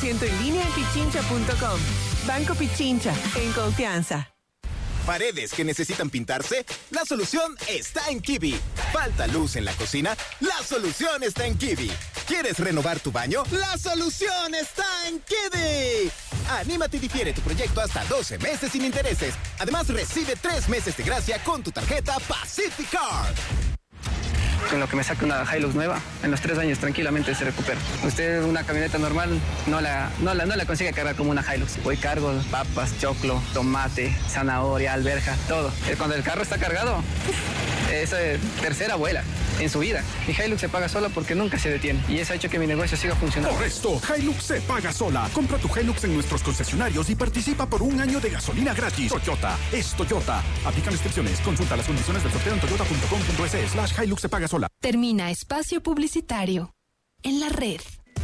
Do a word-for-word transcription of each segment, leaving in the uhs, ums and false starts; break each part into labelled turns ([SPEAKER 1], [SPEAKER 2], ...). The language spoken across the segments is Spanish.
[SPEAKER 1] ciento en línea en pichincha punto com. Banco Pichincha, en confianza.
[SPEAKER 2] ¿Paredes que necesitan pintarse? La solución está en Kiwi. ¿Falta luz en la cocina? La solución está en Kiwi. ¿Quieres renovar tu baño? ¡La solución está en Kiwi! Anímate y difiere tu proyecto hasta doce meses sin intereses. Además, recibe tres meses de gracia con tu tarjeta Pacific Card.
[SPEAKER 3] Con lo que me saque una Hilux nueva, en los tres años tranquilamente se recupera. Usted una camioneta normal no la, no la, no la consigue cargar como una Hilux. Hoy cargo papas, choclo, tomate, zanahoria, alberja, todo. Cuando el carro está cargado, es eh, tercera vuela en su vida. Mi Hilux se paga sola porque nunca se detiene. Y eso ha hecho que mi negocio siga funcionando.
[SPEAKER 4] Por esto, Hilux se paga sola. Compra tu Hilux en nuestros concesionarios y participa por un año de gasolina gratis. Toyota es Toyota. Aplican restricciones. Consulta las condiciones del sorteo en toyota punto com punto es slash Hilux se paga sola.
[SPEAKER 5] Termina espacio publicitario en la red.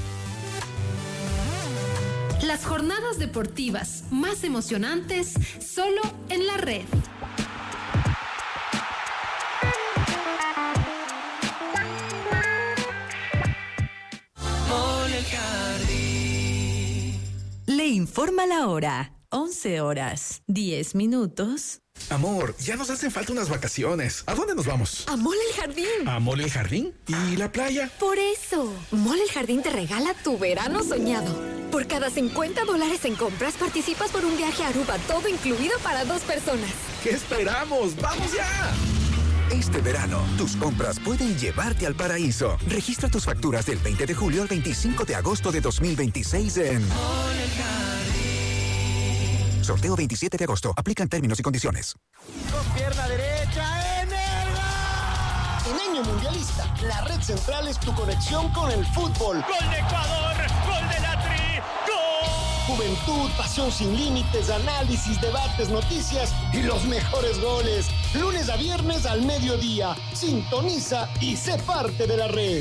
[SPEAKER 5] Las jornadas deportivas más emocionantes solo en la red.
[SPEAKER 6] Mole el Jardín.
[SPEAKER 7] Le informa la hora. once horas, diez minutos.
[SPEAKER 8] Amor, ya nos hacen falta unas vacaciones. ¿A dónde nos vamos?
[SPEAKER 9] A Mole el Jardín.
[SPEAKER 8] ¿A Mole el Jardín? ¿Y la playa?
[SPEAKER 9] Por eso, Mole el Jardín te regala tu verano soñado. Por cada cincuenta dólares en compras, participas por un viaje a Aruba, todo incluido para dos personas.
[SPEAKER 8] ¿Qué esperamos? ¡Vamos ya!
[SPEAKER 10] Este verano, tus compras pueden llevarte al paraíso. Registra tus facturas del veinte de julio al veinticinco de agosto de dos mil veintiséis en
[SPEAKER 6] Mole el Jardín.
[SPEAKER 10] Sorteo veintisiete de agosto. Aplican términos y condiciones.
[SPEAKER 11] Con pierna derecha en el gol. En año mundialista, la Red Central es tu conexión con el fútbol.
[SPEAKER 12] ¡Gol de Ecuador! ¡Gol de la Tri! ¡Gol!
[SPEAKER 11] Juventud, pasión sin límites, análisis, debates, noticias y los mejores goles. Lunes a viernes al mediodía. Sintoniza y sé parte de la red.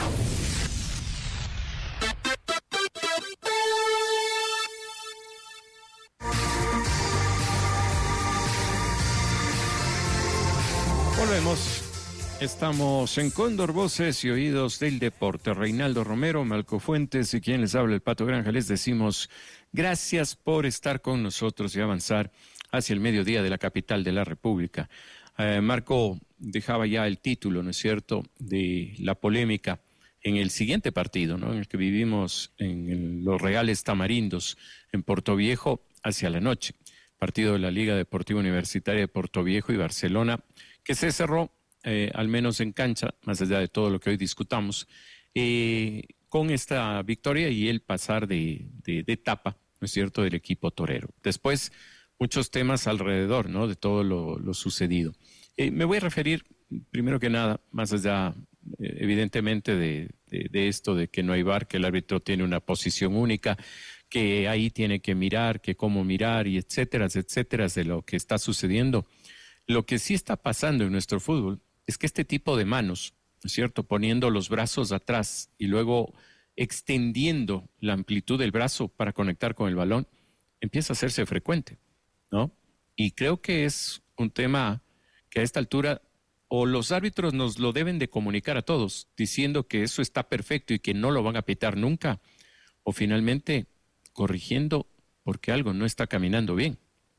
[SPEAKER 13] Volvemos. Estamos en Cóndor, Voces y Oídos del Deporte. Reinaldo Romero, Malco Fuentes y quien les habla, el Pato Granja. Les decimos gracias por estar con nosotros y avanzar hacia el mediodía de la capital de la República. Eh, Marco dejaba ya el título, ¿no es cierto?, de la polémica en el siguiente partido, ¿no?, en el que vivimos en el, los Reales Tamarindos, en Portoviejo, hacia la noche. Partido de la Liga Deportiva Universitaria de Portoviejo y Barcelona, que se cerró, eh, al menos en cancha, más allá de todo lo que hoy discutamos, eh, con esta victoria y el pasar de, de, de etapa, ¿no es cierto?, del equipo torero. Después, muchos temas alrededor, ¿no?, de todo lo, lo sucedido. Eh, me voy a referir, primero que nada, más allá, eh, evidentemente, de, de, de esto de que no hay V A R, que el árbitro tiene una posición única, que ahí tiene que mirar, que cómo mirar, y etcétera, etcétera, de lo que está sucediendo. Lo que sí está pasando en nuestro fútbol es que este tipo de manos, ¿no es cierto?, poniendo los brazos atrás y luego extendiendo la amplitud del brazo para conectar con el balón, empieza a hacerse frecuente, ¿no? Y creo que es un tema que a esta altura o los árbitros nos lo deben de comunicar a todos, diciendo que eso está perfecto y que no lo van a pitar nunca, o finalmente corrigiendo porque algo no está caminando bien.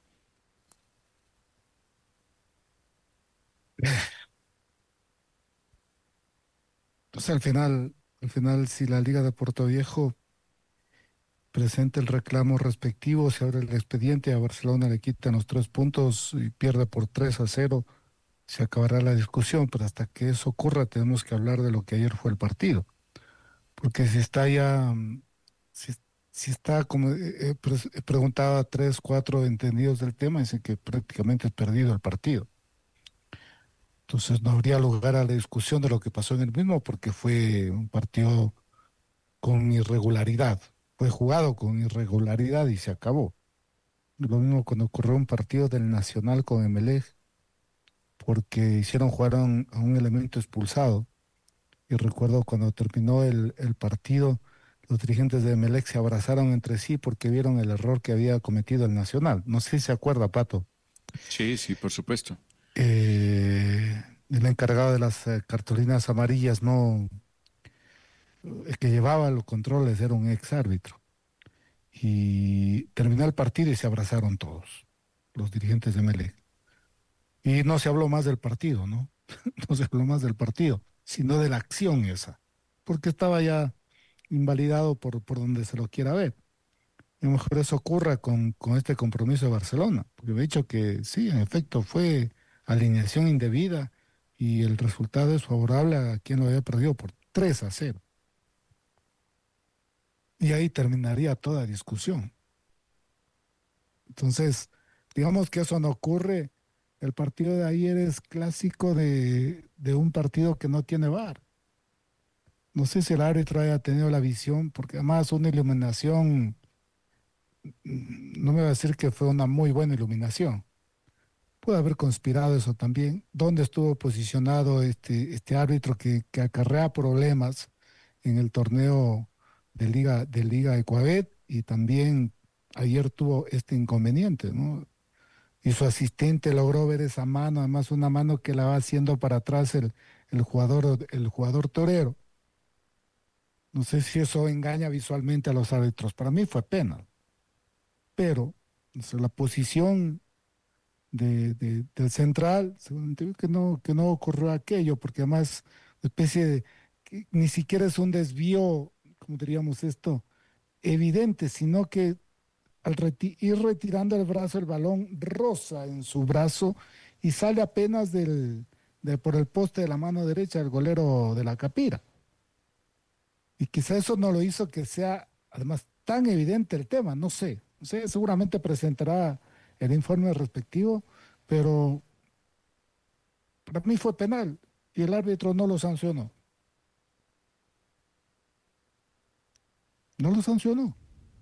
[SPEAKER 14] Pues al final, al final, si la Liga de Portoviejo presenta el reclamo respectivo, se abre el expediente, a Barcelona le quitan los tres puntos y pierde por tres a cero, se acabará la discusión, pero hasta que eso ocurra tenemos que hablar de lo que ayer fue el partido. Porque si está ya, si, si está, como he, he preguntado a tres, cuatro entendidos del tema, dicen que prácticamente es perdido el partido. Entonces no habría lugar a la discusión de lo que pasó en el mismo, porque fue un partido con irregularidad. Fue jugado con irregularidad y se acabó. Lo mismo cuando ocurrió un partido del Nacional con Emelec, porque hicieron jugar a un, a un elemento expulsado. Y recuerdo cuando terminó el, el partido, los dirigentes de Emelec se abrazaron entre sí porque vieron el error que había cometido el Nacional. No sé si se acuerda, Pato.
[SPEAKER 13] Sí, sí, por supuesto.
[SPEAKER 14] Eh, el encargado de las eh, cartulinas amarillas, no, el que llevaba los controles era un ex árbitro. Y terminó el partido y se abrazaron todos, los dirigentes de Emelec. Y no se habló más del partido, ¿no? No se habló más del partido, sino de la acción esa, porque estaba ya invalidado por, por donde se lo quiera ver. Y a lo mejor eso ocurra con, con este compromiso de Barcelona, porque me he dicho que sí, en efecto, fue alineación indebida y el resultado es favorable a quien lo había perdido por tres a cero. Y ahí terminaría toda discusión. Entonces, digamos que eso no ocurre. El partido de ayer es clásico de, de un partido que no tiene V A R. No sé si el árbitro haya tenido la visión, porque además una iluminación, no me va a decir que fue una muy buena iluminación. Puede haber conspirado eso también. ¿Dónde estuvo posicionado este, este árbitro que, que acarrea problemas en el torneo de Liga, de Liga Ecuabet? Y también ayer tuvo este inconveniente, ¿no? Y su asistente logró ver esa mano, además una mano que la va haciendo para atrás el, el jugador, el jugador torero. No sé si eso engaña visualmente a los árbitros. Para mí fue penal. Pero o sea, la posición de, de, del central, seguramente que no, que no ocurrió aquello, porque además una especie de, que ni siquiera es un desvío, ¿cómo diríamos esto? Evidente, sino que al reti- ir retirando el brazo, el balón roza en su brazo y sale apenas del, de, por el poste de la mano derecha del golero de la Capira. Y quizá eso no lo hizo que sea, además, tan evidente el tema, no sé. No sé, seguramente presentará el informe respectivo, pero para mí fue penal y el árbitro no lo sancionó. No lo sancionó.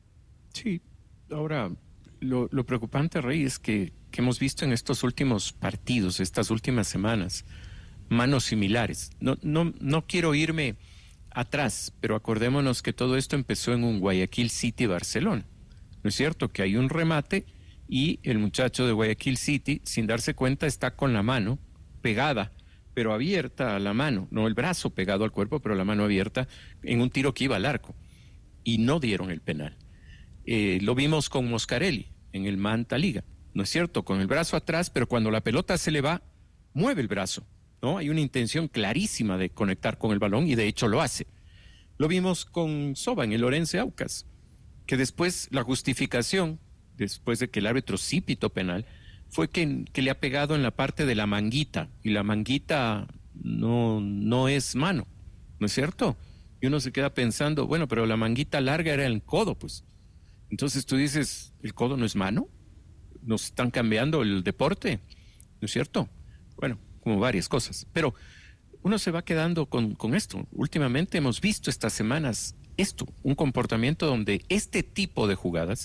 [SPEAKER 13] Sí. Ahora, lo, lo preocupante, Rey, es que, que hemos visto en estos últimos partidos, estas últimas semanas, manos similares. No, no, no quiero irme atrás, pero acordémonos que todo esto empezó en un Guayaquil City Barcelona. ¿No es cierto? Que hay un remate y el muchacho de Guayaquil City, sin darse cuenta, está con la mano pegada, pero abierta a la mano, no el brazo pegado al cuerpo, pero la mano abierta en un tiro que iba al arco. Y no dieron el penal. Eh, lo vimos con Moscarelli en el Manta Liga, ¿no es cierto? Con el brazo atrás, pero cuando la pelota se le va, mueve el brazo, ¿no? Hay una intención clarísima de conectar con el balón y de hecho lo hace. Lo vimos con Soba en el Orense Aucas, que después la justificación, después de que el árbitro sí pitó penal, fue que, que le ha pegado en la parte de la manguita, y la manguita no, no es mano, ¿no es cierto? Y uno se queda pensando, bueno, pero la manguita larga era el codo, pues. Entonces tú dices, ¿el codo no es mano? ¿Nos están cambiando el deporte? ¿No es cierto? Bueno, como varias cosas. Pero uno se va quedando con, con esto. Últimamente hemos visto estas semanas esto, un comportamiento donde este tipo de jugadas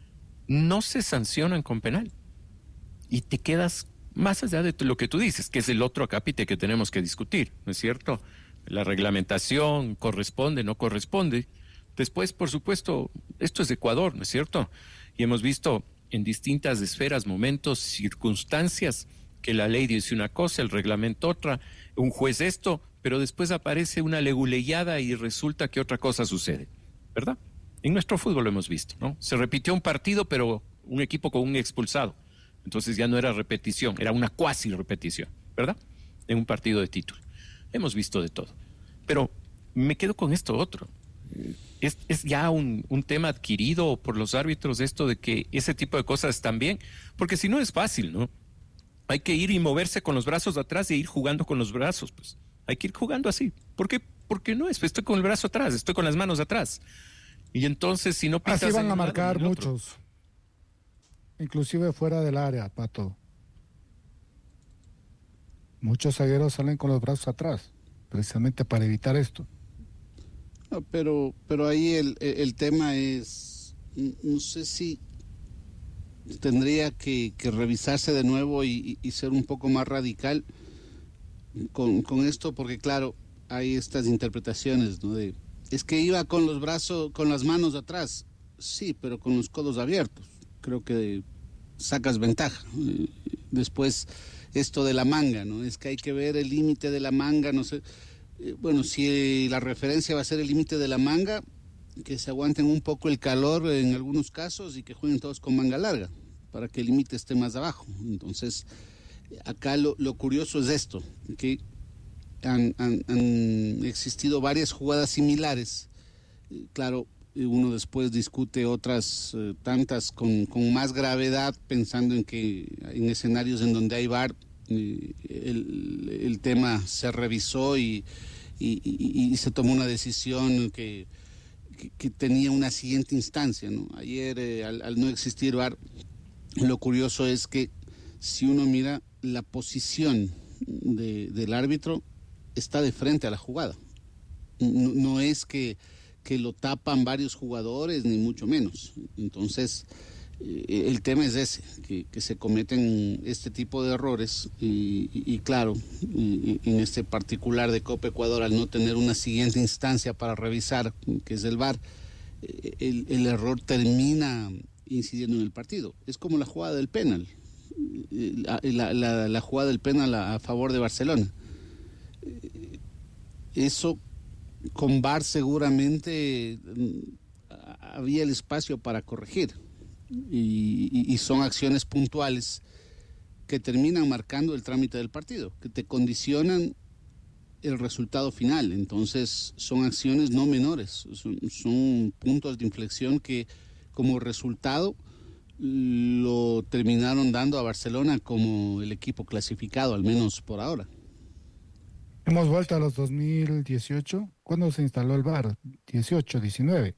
[SPEAKER 13] no se sancionan con penal. Y te quedas más allá de lo que tú dices, que es el otro acápite que tenemos que discutir, ¿no es cierto? La reglamentación, corresponde, no corresponde. Después, por supuesto, esto es Ecuador, ¿no es cierto? Y hemos visto en distintas esferas, momentos, circunstancias, que la ley dice una cosa, el reglamento otra, un juez esto, pero después aparece una leguleyada y resulta que otra cosa sucede, ¿verdad? En nuestro fútbol lo hemos visto, ¿no? Se repitió un partido, pero un equipo con un expulsado. Entonces ya no era repetición, era una cuasi repetición, ¿verdad? En un partido de título. Hemos visto de todo. Pero me quedo con esto otro. Es, es ya un, un tema adquirido por los árbitros esto de que ese tipo de cosas están bien, porque si no es fácil, ¿no? Hay que ir y moverse con los brazos atrás e ir jugando con los brazos, pues. Hay que ir jugando así. ¿Por qué? Porque no es, estoy con el brazo atrás, estoy con las manos atrás. Y entonces si no pitas...
[SPEAKER 14] Así van a marcar muchos. Inclusive fuera del área, Pato. Muchos zagueros salen con los brazos atrás, precisamente para evitar esto.
[SPEAKER 15] No, pero, pero ahí el, el tema es, no sé si tendría que, que revisarse de nuevo y, y ser un poco más radical con, con esto, porque claro, hay estas interpretaciones, ¿no? De, es que iba con los brazos, con las manos atrás, sí, pero con los codos abiertos. Creo que sacas ventaja. Después, esto de la manga, ¿no? Es que hay que ver el límite de la manga, no sé. Bueno, si la referencia va a ser el límite de la manga, que se aguanten un poco el calor en algunos casos y que jueguen todos con manga larga para que el límite esté más abajo. Entonces, acá lo, lo curioso es esto, que han, han, han existido varias jugadas similares. Claro, uno después discute otras eh, tantas con, con más gravedad, pensando en que en escenarios en donde hay V A R, eh, el, el tema se revisó y, y, y, y se tomó una decisión que, que, que tenía una siguiente instancia, ¿no? Ayer, eh, al, al no existir V A R, lo curioso es que si uno mira la posición de, del árbitro, está de frente a la jugada. No, no es que que lo tapan varios jugadores, ni mucho menos. Entonces, eh, el tema es ese, que, que se cometen este tipo de errores y, y, y claro, y, y en este particular de Copa Ecuador, al no tener una siguiente instancia para revisar, que es el V A R, eh, el, el error termina incidiendo en el partido. Es como la jugada del penal, la, la, la, la jugada del penal a, a favor de Barcelona. Eso con V A R seguramente había el espacio para corregir y, y, y son acciones puntuales que terminan marcando el trámite del partido, que te condicionan el resultado final. Entonces son acciones no menores, son, son puntos de inflexión que como resultado lo terminaron dando a Barcelona como el equipo clasificado, al menos por ahora.
[SPEAKER 14] Hemos vuelto a los dos mil dieciocho. ¿Cuándo se instaló el V A R? dieciocho, diecinueve.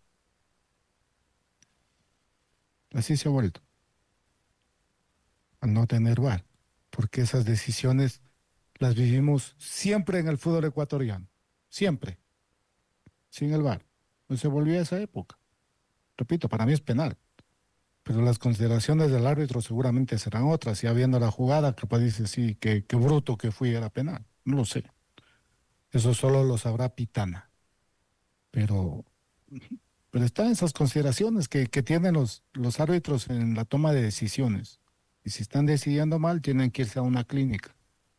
[SPEAKER 14] Así se ha vuelto. A no tener V A R. Porque esas decisiones las vivimos siempre en el fútbol ecuatoriano. Siempre. Sin el V A R. No se volvió a esa época. Repito, para mí es penal. Pero las consideraciones del árbitro seguramente serán otras. Ya viendo la jugada, capaz dice, sí, que, que bruto que fui, era penal. No lo sé. Eso solo lo sabrá Pitana. Pero, pero están esas consideraciones que, que tienen los, los árbitros en la toma de decisiones. Y si están decidiendo mal, tienen que irse a una clínica.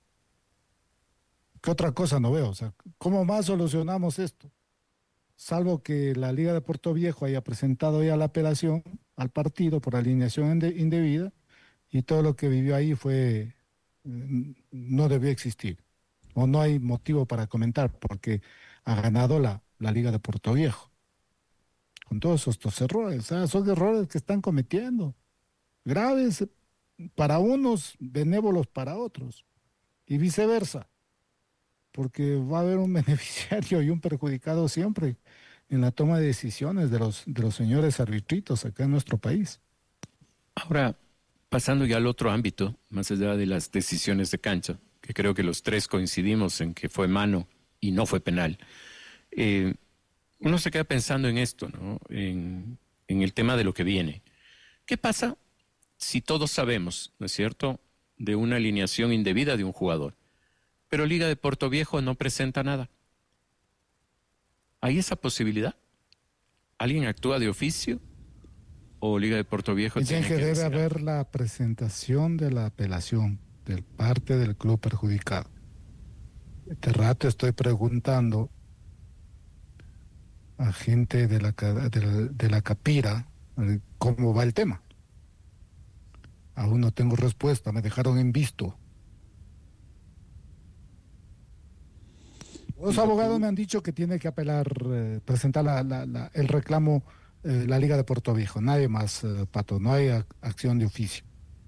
[SPEAKER 14] ¿Qué otra cosa no veo? O sea, ¿cómo más solucionamos esto? Salvo que la Liga de Puerto Viejo haya presentado ya la apelación al partido por alineación indebida y todo lo que vivió ahí fue, no debió existir. O no hay motivo para comentar porque ha ganado la, la Liga de Puerto Viejo. Con todos estos errores, ¿eh? Son errores que están cometiendo. Graves para unos, benévolos para otros. Y viceversa. Porque va a haber un beneficiario y un perjudicado siempre en la toma de decisiones de los, de los señores arbitritos acá en nuestro país.
[SPEAKER 13] Ahora, pasando ya al otro ámbito, más allá de las decisiones de cancha, que creo que los tres coincidimos en que fue mano y no fue penal. Eh, uno se queda pensando en esto, ¿no? En, en el tema de lo que viene. ¿Qué pasa si todos sabemos, ¿no es cierto?, de una alineación indebida de un jugador, pero Liga de Puerto Viejo no presenta nada? ¿Hay esa posibilidad? ¿Alguien actúa de oficio? ¿O Liga de Puerto Viejo
[SPEAKER 14] Dicen
[SPEAKER 13] tiene
[SPEAKER 14] que
[SPEAKER 13] que
[SPEAKER 14] debe
[SPEAKER 13] decir
[SPEAKER 14] haber
[SPEAKER 13] algo?
[SPEAKER 14] la presentación de la apelación de parte del club perjudicado. Este rato estoy preguntando a gente de la, de la, de la Capira cómo va el tema. Aún no tengo respuesta, me dejaron en visto. Los abogados me han dicho que tiene que apelar, eh, presentar la, la, la, el reclamo eh, la Liga de Puerto Viejo, nadie más, eh, Pato, no hay ac- acción de oficio.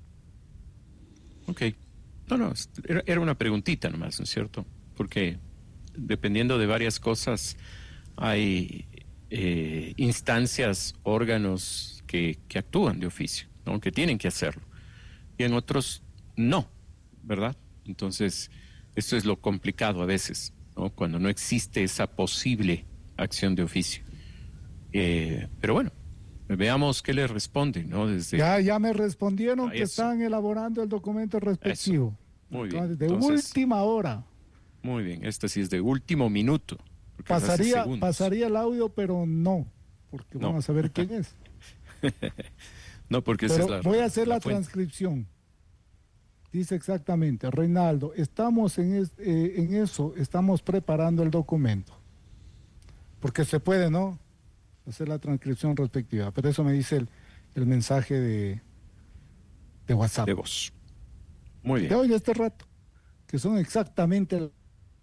[SPEAKER 13] Ok. No, no, era, era una preguntita nomás, ¿no es cierto? Porque dependiendo de varias cosas, hay eh, instancias, órganos que, que actúan de oficio, ¿no? Que tienen que hacerlo. Y en otros, no, ¿verdad? Entonces, esto es lo complicado a veces, ¿no? Cuando no existe esa posible acción de oficio. Eh, pero bueno, veamos qué le responde, ¿no? Desde...
[SPEAKER 14] Ya, ya me respondieron
[SPEAKER 13] Ah,
[SPEAKER 14] que
[SPEAKER 13] eso.
[SPEAKER 14] están elaborando el documento respectivo.
[SPEAKER 13] Muy bien.
[SPEAKER 14] Entonces, de
[SPEAKER 13] Entonces,
[SPEAKER 14] última hora.
[SPEAKER 13] muy bien, esta sí es de último minuto. porque es hace
[SPEAKER 14] Pasaría,
[SPEAKER 13] segundos.
[SPEAKER 14] pasaría el audio, pero no, porque
[SPEAKER 13] No.
[SPEAKER 14] vamos a saber quién es.
[SPEAKER 13] No, porque esa
[SPEAKER 14] Pero
[SPEAKER 13] es la
[SPEAKER 14] voy a hacer la,
[SPEAKER 13] fuente.
[SPEAKER 14] transcripción. Dice exactamente, Reinaldo, estamos en, es- eh, en eso, estamos preparando el documento. Porque se puede, ¿no? hacer la transcripción respectiva. Pero eso me dice el, el mensaje de, de WhatsApp.
[SPEAKER 13] De voz. Muy bien.
[SPEAKER 14] De hoy, de este rato, que son exactamente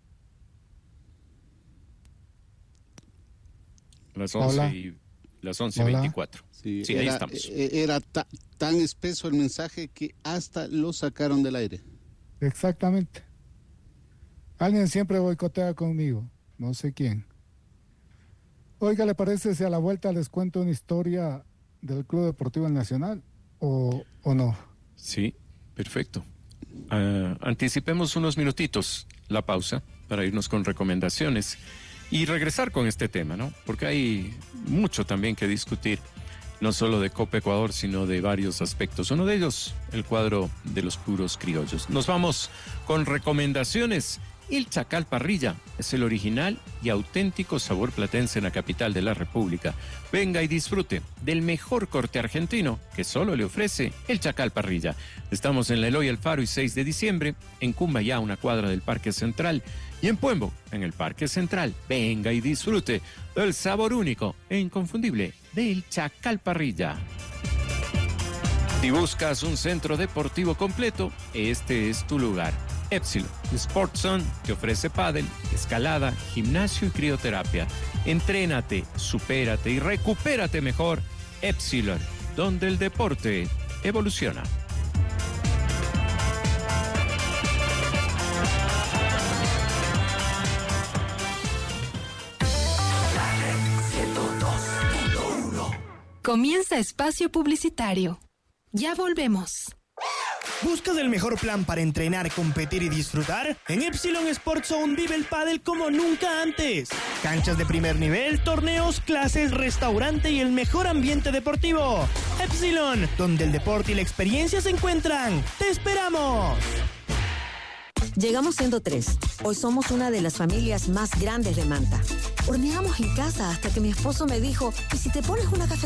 [SPEAKER 13] las once
[SPEAKER 14] Hola.
[SPEAKER 13] y las once y veinticuatro.
[SPEAKER 15] Sí,
[SPEAKER 13] sí
[SPEAKER 15] era,
[SPEAKER 13] ahí estamos.
[SPEAKER 15] Era ta, tan espeso el mensaje que hasta lo sacaron del aire.
[SPEAKER 14] Exactamente. Alguien siempre boicotea conmigo, no sé quién. Oiga, ¿le parece si a la vuelta les cuento una historia del Club Deportivo El Nacional o, o no?
[SPEAKER 13] Sí, perfecto. Uh, anticipemos unos minutitos la pausa para irnos con recomendaciones y regresar con este tema, ¿no? Porque hay mucho también que discutir, no solo de Copa Ecuador, sino de varios aspectos. Uno de ellos, el cuadro de los puros criollos. Nos vamos con recomendaciones. El Chacal Parrilla es el original y auténtico sabor platense en la capital de la República. Venga y disfrute del mejor corte argentino que solo le ofrece el Chacal Parrilla. Estamos en la Eloy Alfaro y seis de diciembre, en Cumbayá, una cuadra del Parque Central, y en Puembo, en el Parque Central. Venga y disfrute del sabor único e inconfundible del Chacal Parrilla. Si buscas un centro deportivo completo, este es tu lugar. Epsilon Sports Zone te ofrece pádel, escalada, gimnasio y crioterapia. Entrénate, supérate y recupérate mejor. Epsilon, donde el deporte evoluciona.
[SPEAKER 5] Comienza espacio publicitario. Ya volvemos.
[SPEAKER 16] ¿Buscas el mejor plan para entrenar, competir y disfrutar? En Epsilon Sports Zone vive el pádel como nunca antes. Canchas de primer nivel, torneos, clases, restaurante y el mejor ambiente deportivo. Epsilon, donde el deporte y la experiencia se encuentran. ¡Te esperamos!
[SPEAKER 17] Llegamos siendo tres. Hoy somos una de las familias más grandes de Manta. Horneamos en casa hasta que mi esposo me dijo, ¿y si te pones una cafetería?